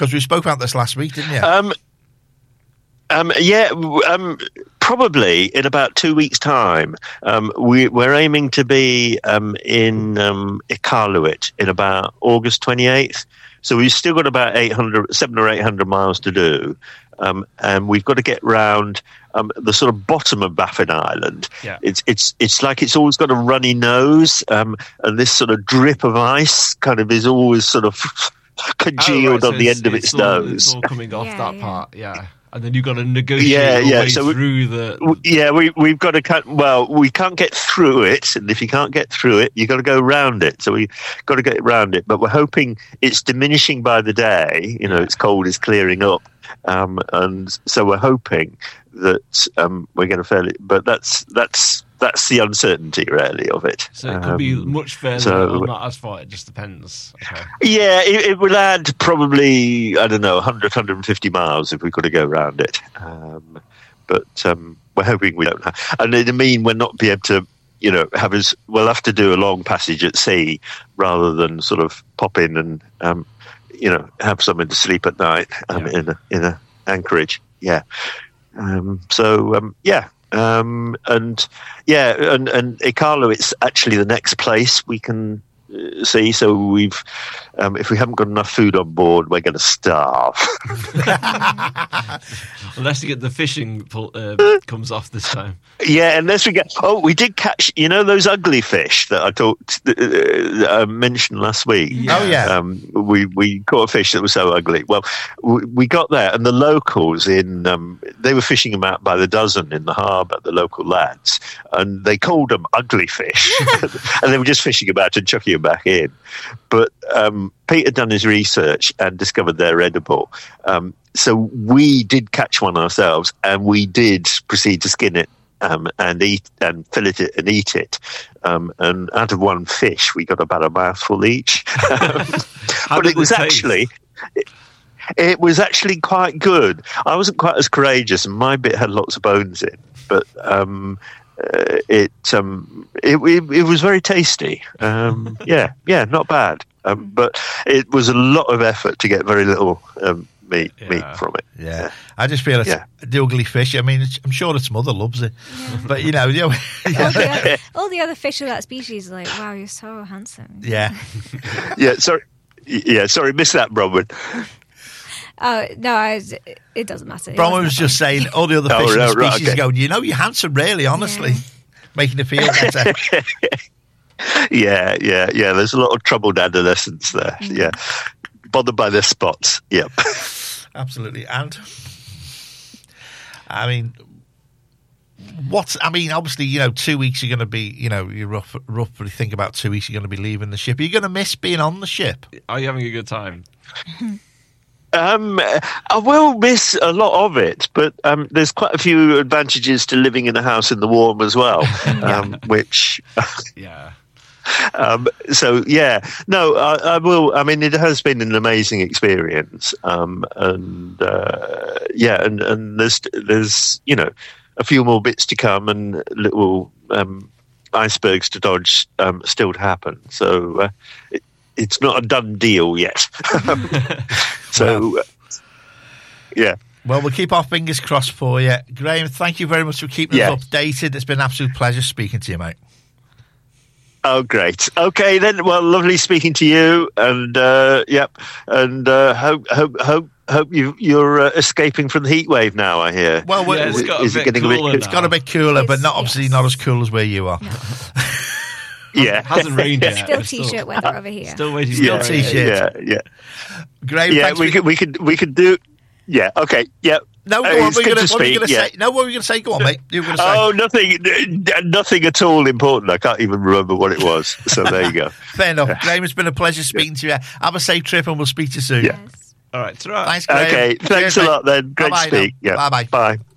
Because we spoke about this last week, didn't you? Probably in about 2 weeks' time. We're aiming to be in Iqaluit in about August 28th. So we've still got about 700 or 800 miles to do. And we've got to get round the sort of bottom of Baffin Island. Yeah. It's like it's always got a runny nose, and this sort of drip of ice kind of is always sort of congealed on the end of its nose. It's all coming off that part, yeah. And then you've got to negotiate your way through the... we've got to we can't get through it, and if you can't get through it, you've got to go round it. So we've got to get around it, but we're hoping it's diminishing by the day. It's cold, it's clearing up, and so we're hoping that we're going to fairly... But that's the uncertainty, really, of it. So it could be much further or not as far. It just depends. Okay. Yeah, it will add probably, 100, 150 miles if we could go around it. But we're hoping we don't have... And it'll mean we'll not be able to, we'll have to do a long passage at sea rather than sort of pop in and, have something to sleep at night in a anchorage. Yeah. And Iqaluit's actually the next place we can see. So we've, if we haven't got enough food on board, we're going to starve. Unless you get the fishing comes off this time. Yeah, unless we get... Oh, we did catch, those ugly fish that I mentioned last week. Yeah. Oh, yeah. We caught a fish that was so ugly. Well, we got there, and the locals they were fishing them out by the dozen in the harbour, the local lads, and they called them ugly fish. And they were just fishing about and chucking them back in. But Pete had done his research and discovered they're edible. So we did catch one ourselves, and we did proceed to skin it and eat and fillet it and eat it. And out of one fish, we got about a mouthful each. But it was actually quite good. I wasn't quite as courageous, and my bit had lots of bones in, but it was very tasty. Not bad. But it was a lot of effort to get very little meat from it. Yeah, I just feel it's the ugly fish. I mean, I'm sure its mother loves it, but all the other fish of that species are like, wow, you're so handsome. Yeah, Sorry, missed that, Bronwyn. No, it doesn't matter. Bronwyn was just saying all the other fish of the species go, you're handsome, really, honestly, making it feel better. Yeah. There's a lot of troubled adolescents there. Mm-hmm. Yeah, bothered by their spots. Yep. Absolutely. And obviously, 2 weeks you're going to be, you roughly think about 2 weeks you're going to be leaving the ship. Are you going to miss being on the ship? Are you having a good time? I will miss a lot of it, but there's quite a few advantages to living in a house in the warm as well, which... yeah. I will. I mean, it has been an amazing experience, and there's a few more bits to come and little icebergs to dodge still to happen. So it's not a done deal yet. Yeah. Well, we'll keep our fingers crossed for you, Graham. Thank you very much for keeping us updated. It's been an absolute pleasure speaking to you, mate. Oh, great. Okay, then. Well, lovely speaking to you, and and hope you're escaping from the heat wave now. I hear. Well, it's got a bit cooler, but not as cool as where you are. No. Yeah, it hasn't rained yet. Still t-shirt weather over here. Still waiting. Still t-shirt. Yeah. Graham, yeah, we could do. Yeah. Okay. Yeah. No, what were you going to say? No, what were you going to say? Go on, mate. You were going to say. Oh, nothing at all important. I can't even remember what it was. So there you go. Fair enough. Graham, it's been a pleasure speaking to you. Have a safe trip, and we'll speak to you soon. Yeah. Yes. All right. Thanks, Graham. Okay. Thanks a lot, then. Great to speak. Yeah. Bye-bye. Bye.